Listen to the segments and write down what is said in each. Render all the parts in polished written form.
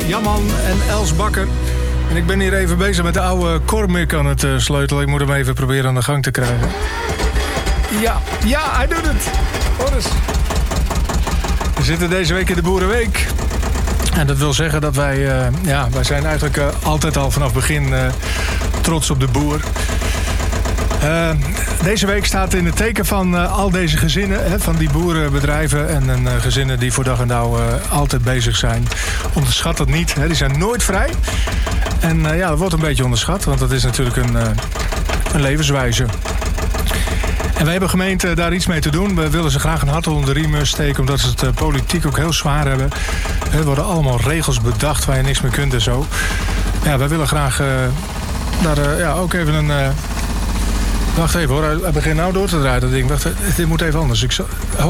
Jamman en Els Bakker. En ik ben hier even bezig met de oude Cormic aan het sleutelen. Ik moet hem even proberen aan de gang te krijgen. Ja, hij doet het. Hoor eens. We zitten deze week in de Boerenweek. En dat wil zeggen dat wij zijn eigenlijk altijd al vanaf begin trots op de boer. Deze week staat in het teken van al deze gezinnen, van die boerenbedrijven en gezinnen die voor dag en dauw altijd bezig zijn. Onderschat dat niet, die zijn nooit vrij. En dat wordt een beetje onderschat, want dat is natuurlijk een levenswijze. En wij hebben gemeente daar iets mee te doen. We willen ze graag een hart onder de riem steken, omdat ze het politiek ook heel zwaar hebben. Er worden allemaal regels bedacht waar je niks meer kunt en zo. Ja, wij willen graag daar ook even een... Wacht even hoor, hij begint nou door te draaien, dat ding. Wacht, dit moet even anders. Wacht.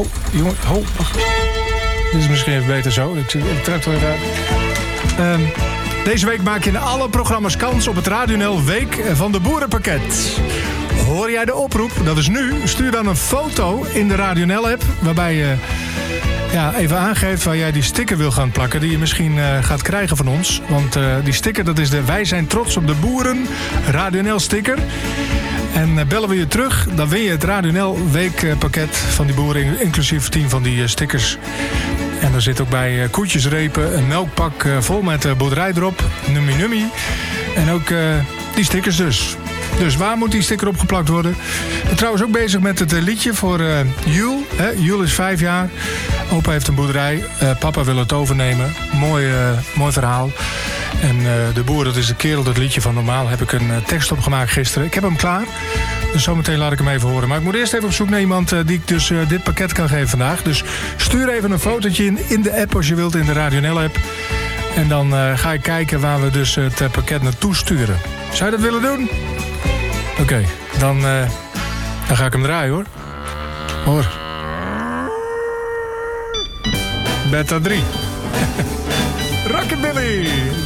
Dit is misschien even beter zo. Ik trek het even uit. Deze week maak je in alle programma's kans op het Radio Week van de Boerenpakket. Hoor jij de oproep? Dat is nu. Stuur dan een foto in de Radio app waarbij je even aangeeft waar jij die sticker wil gaan plakken die je misschien gaat krijgen van ons. Want die sticker, dat is de Wij zijn trots op de boeren Radio sticker. En bellen we je terug, dan win je het Radio Weekpakket van die boeren, inclusief 10 van die stickers. En er zit ook bij koetjesrepen, een melkpak vol met boerderij erop, nummi. En ook die stickers dus. Dus waar moet die sticker opgeplakt worden? Ik ben trouwens ook bezig met het liedje voor Jules. Jules is 5 jaar. Opa heeft een boerderij. Papa wil het overnemen. Mooi verhaal. En de boer, dat is de kerel, dat liedje van normaal. Heb ik een tekst opgemaakt gisteren. Ik heb hem klaar. Dus zometeen laat ik hem even horen. Maar ik moet eerst even op zoek naar iemand die ik dus dit pakket kan geven vandaag. Dus stuur even een fotootje in de app als je wilt, in de Radio app. En dan ga ik kijken waar we dus het pakket naartoe sturen. Zou je dat willen doen? Oké, dan ga ik hem draaien hoor. Hoor. Beta 3. Rockabilly.